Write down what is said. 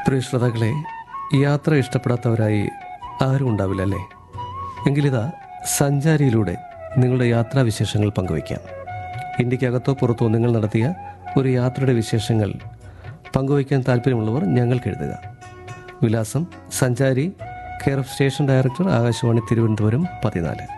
പ്രിയ ശ്രോതാക്കളെ, യാത്ര ഇഷ്ടപ്പെടാത്തവരായി ആരും ഉണ്ടാവില്ല അല്ലേ? എങ്കിലിതാ സഞ്ചാരിയിലൂടെ നിങ്ങളുടെ യാത്രാവിശേഷങ്ങൾ പങ്കുവയ്ക്കാം. ഇന്ത്യക്കകത്തോ പുറത്തോ നിങ്ങൾ നടത്തിയ ഒരു യാത്രയുടെ വിശേഷങ്ങൾ പങ്കുവയ്ക്കാൻ താല്പര്യമുള്ളവർ ഞങ്ങൾക്ക് എഴുതുക. വിലാസം: സഞ്ചാരി, care of station director, Akashvani, Thiruvananthapuram 14.